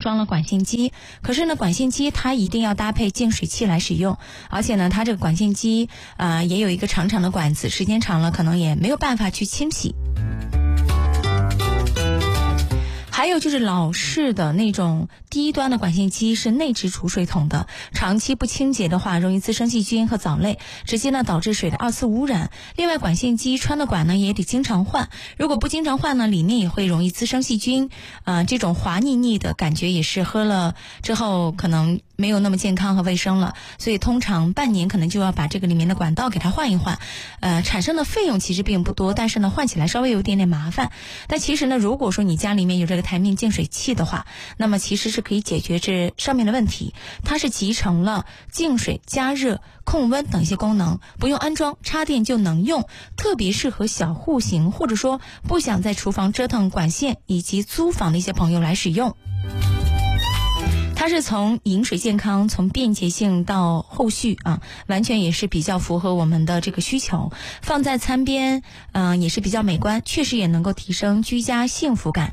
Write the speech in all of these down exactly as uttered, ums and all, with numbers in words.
装了管线机，可是呢管线机它一定要搭配净水器来使用，而且呢它这个管线机啊、呃、也有一个长长的管子，时间长了可能也没有办法去清洗。还有就是老式的那种低端的管线机是内置储水桶的，长期不清洁的话容易滋生细菌和藻类，直接呢导致水的二次污染。另外管线机穿的管呢也得经常换，如果不经常换呢里面也会容易滋生细菌，呃，这种滑腻腻的感觉也是喝了之后可能没有那么健康和卫生了，所以通常半年可能就要把这个里面的管道给它换一换，呃，产生的费用其实并不多，但是呢换起来稍微有一点点麻烦。但其实呢如果说你家里面有这个台面净水器的话，那么其实是可以解决这上面的问题，它是集成了净水、加热、控温等一些功能，不用安装，插电就能用，特别适合小户型或者说不想在厨房折腾管线以及租房的一些朋友来使用。它是从饮水健康，从便捷性到后续啊，完全也是比较符合我们的这个需求，放在餐边嗯、呃，也是比较美观，确实也能够提升居家幸福感。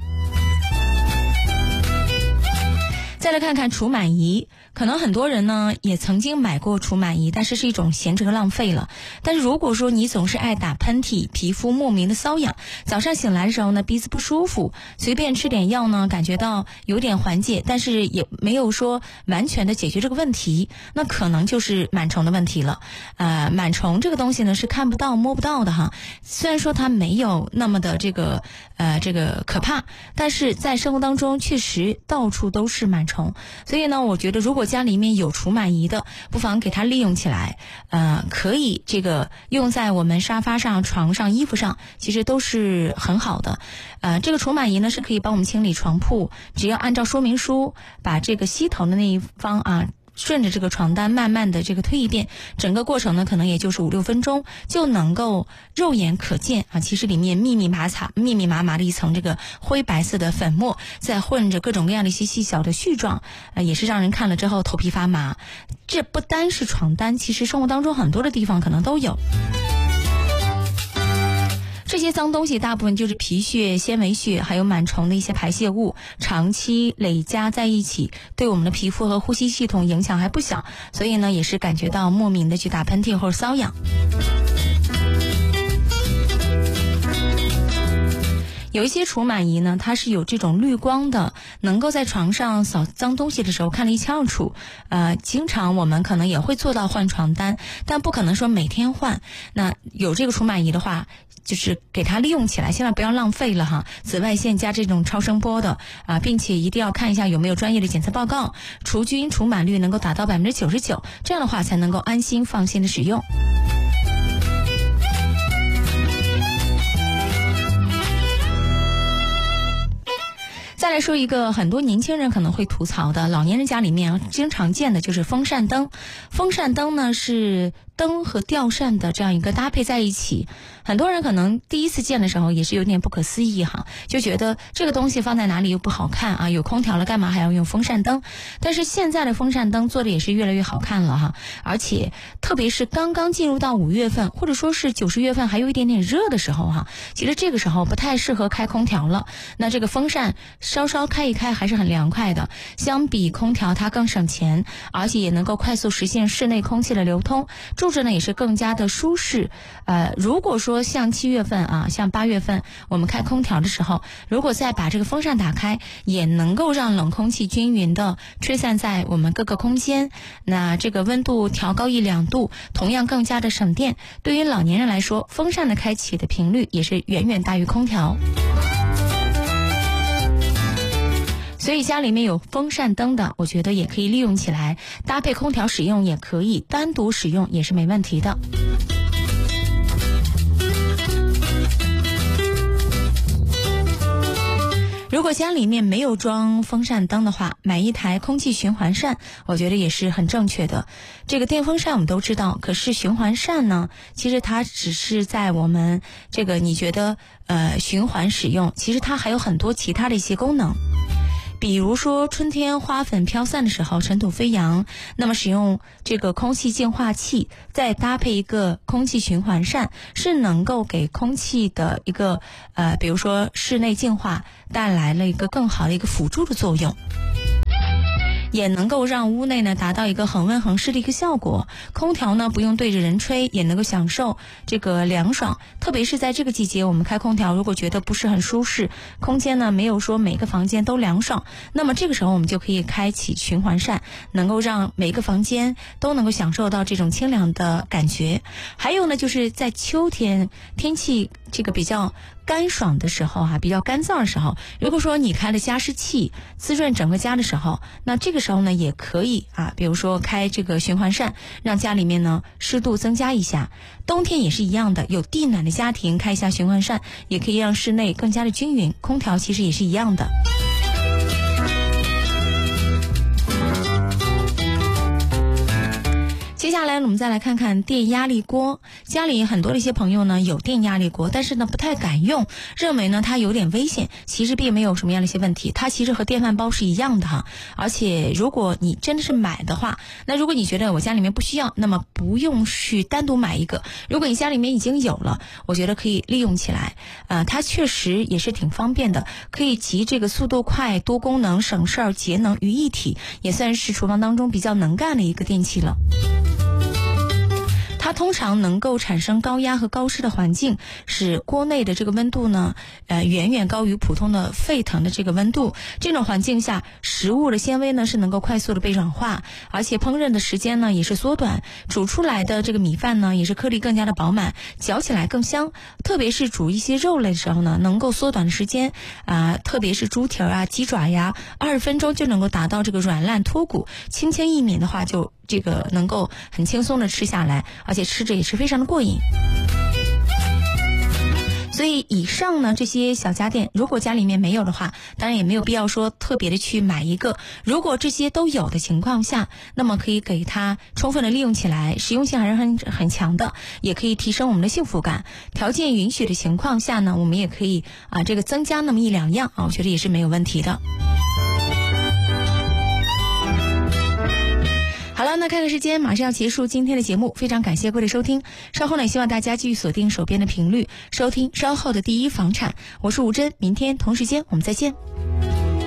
再来看看除螨仪，可能很多人呢也曾经买过除螨仪，但是是一种闲置和浪费了。但是如果说你总是爱打喷嚏，皮肤莫名的瘙痒，早上醒来的时候呢鼻子不舒服，随便吃点药呢感觉到有点缓解，但是也没有说完全的解决这个问题，那可能就是螨虫的问题了。呃，螨虫这个东西呢是看不到摸不到的哈，虽然说它没有那么的这个呃这个可怕，但是在生活当中确实到处都是螨虫。所以呢我觉得如果家里面有除螨仪的，不妨给它利用起来，呃，可以这个用在我们沙发上、床上、衣服上，其实都是很好的。呃，这个除螨仪呢是可以帮我们清理床铺，只要按照说明书把这个吸头的那一方啊顺着这个床单慢慢的这个推一遍，整个过程呢可能也就是五六分钟就能够肉眼可见啊，其实里面密密麻麻密密麻麻的一层这个灰白色的粉末，再混着各种各样的一些细小的絮状，啊，也是让人看了之后头皮发麻。这不单是床单，其实生活当中很多的地方可能都有。这些脏东西大部分就是皮屑、纤维屑还有螨虫的一些排泄物，长期累加在一起，对我们的皮肤和呼吸系统影响还不小，所以呢也是感觉到莫名的去打喷嚏或者瘙痒。有一些除螨仪呢它是有这种滤光的，能够在床上扫脏东西的时候看得一清二楚。呃，经常我们可能也会做到换床单，但不可能说每天换。那有这个除螨仪的话，就是给它利用起来，千万不要浪费了哈。紫外线加这种超声波的啊，并且一定要看一下有没有专业的检测报告，除菌除螨率能够达到百分之九十九，这样的话才能够安心放心的使用。再来说一个很多年轻人可能会吐槽的，老年人家里面经常见的就是风扇灯。风扇灯呢是灯和吊扇的这样一个搭配在一起，很多人可能第一次见的时候也是有点不可思议哈，就觉得这个东西放在哪里又不好看啊，有空调了干嘛还要用风扇灯？但是现在的风扇灯做的也是越来越好看了哈，而且特别是刚刚进入到五月份或者说是九十月份还有一点点热的时候哈，其实这个时候不太适合开空调了，那这个风扇稍稍开一开还是很凉快的，相比空调它更省钱，而且也能够快速实现室内空气的流通，住着呢也是更加的舒适。呃，如果说像七月份啊，像八月份我们开空调的时候，如果再把这个风扇打开，也能够让冷空气均匀的吹散在我们各个空间，那这个温度调高一两度，同样更加的省电。对于老年人来说，风扇的开启的频率也是远远大于空调。所以家里面有风扇灯的，我觉得也可以利用起来，搭配空调使用也可以，单独使用也是没问题的。如果家里面没有装风扇灯的话，买一台空气循环扇，我觉得也是很正确的。这个电风扇我们都知道，可是循环扇呢，其实它只是在我们这个你觉得呃循环使用，其实它还有很多其他的一些功能。比如说春天花粉飘散的时候，尘土飞扬，那么使用这个空气净化器再搭配一个空气循环扇，是能够给空气的一个呃比如说室内净化带来了一个更好的一个辅助的作用。 也能够让屋内呢达到一个恒温恒湿的一个效果。空调呢不用对着人吹，也能够享受这个凉爽。特别是在这个季节，我们开空调如果觉得不是很舒适，空间呢没有说每个房间都凉爽，那么这个时候我们就可以开启循环扇，能够让每个房间都能够享受到这种清凉的感觉。还有呢，就是在秋天天气这个比较干爽的时候啊，比较干燥的时候，如果说你开了加湿器滋润整个家的时候，那这个时候呢也可以啊，比如说开这个循环扇，让家里面呢湿度增加一下。冬天也是一样的，有地暖的家庭开一下循环扇，也可以让室内更加的均匀。空调其实也是一样的。接下来我们再来看看电压力锅。家里很多的一些朋友呢有电压力锅，但是呢不太敢用，认为呢它有点危险。其实并没有什么样的一些问题，它其实和电饭煲是一样的哈。而且如果你真的是买的话，那如果你觉得我家里面不需要，那么不用去单独买一个。如果你家里面已经有了，我觉得可以利用起来。呃，它确实也是挺方便的，可以集这个速度快、多功能、省事儿、节能于一体，也算是厨房当中比较能干的一个电器了。它通常能够产生高压和高湿的环境，使锅内的这个温度呢，呃，远远高于普通的沸腾的这个温度。这种环境下，食物的纤维呢是能够快速的被软化，而且烹饪的时间呢也是缩短，煮出来的这个米饭呢也是颗粒更加的饱满，嚼起来更香。特别是煮一些肉类的时候呢，能够缩短的时间啊、呃，特别是猪蹄儿啊、鸡爪呀，二十分钟就能够达到这个软烂脱骨，轻轻一抿的话就。这个能够很轻松的吃下来，而且吃着也是非常的过瘾。所以以上呢这些小家电，如果家里面没有的话，当然也没有必要说特别的去买一个。如果这些都有的情况下，那么可以给它充分的利用起来，实用性还是很很强的，也可以提升我们的幸福感。条件允许的情况下呢，我们也可以啊这个增加那么一两样啊，我觉得也是没有问题的。好了，那看看时间，马上要结束今天的节目，非常感谢各位的收听。稍后呢，也希望大家继续锁定手边的频率，收听稍后的第一房产。我是吴珍，明天同时间我们再见。